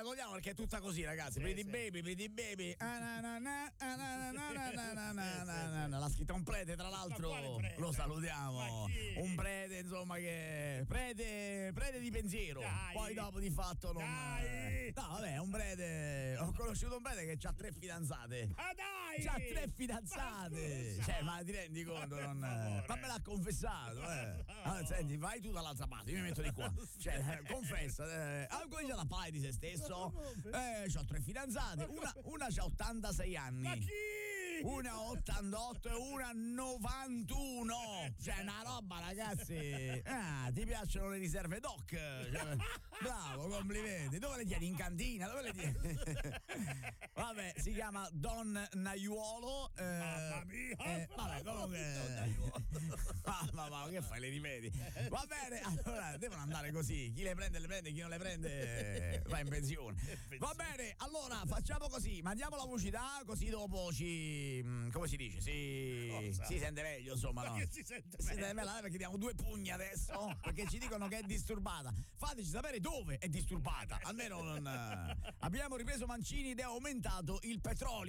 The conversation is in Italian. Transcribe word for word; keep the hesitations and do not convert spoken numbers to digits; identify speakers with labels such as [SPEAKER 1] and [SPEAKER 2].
[SPEAKER 1] la togliamo perché è tutta così, ragazzi. Pretty baby, pretty baby. L'ha scritta un prete, tra l'altro. Lo salutiamo. Un prete, insomma, che prete, prete di pensiero. Dai. Poi dopo di fatto non. Dai. No, vabbè, un prete. Ho conosciuto un prete che ha tre fidanzate.
[SPEAKER 2] Ah, dai!
[SPEAKER 1] C'ha tre fidanzate. Ma cioè, ma ti rendi conto? Non. Ma me l'ha confessato, eh. Allora, senti, vai tu dall'altra parte, io mi metto di qua. Cioè, eh, confessa, eh, ha cominciato a parlare di se stesso. Eh, c'ho tre fidanzate, una, una c'ha ottantasei anni.
[SPEAKER 2] Ma chi?
[SPEAKER 1] Una ottantotto e una novantuno. Cioè, una roba, ragazzi. Ah, ti piacciono le riserve doc? Cioè, bravo, complimenti. Dove le tieni? In cantina? Dove le tieni? Vabbè, si chiama Don Naiuolo. Eh,
[SPEAKER 2] Mamma mia!
[SPEAKER 1] Eh, vabbè, comunque. Mamma, ma che fai? Le rivedi? Va bene, allora devono andare così. Chi le prende, le prende, chi non le prende va in pensione. Va bene, allora facciamo così: mandiamo la pubblicità, così dopo ci. Come si dice? Si, si sente meglio, insomma. No?
[SPEAKER 2] Si sente
[SPEAKER 1] si
[SPEAKER 2] meglio.
[SPEAKER 1] sente meglio perché diamo due pugni adesso. Perché ci dicono che è disturbata. Fateci sapere dove è disturbata. Almeno non. Abbiamo ripreso Mancini ed è aumentato il petrolio.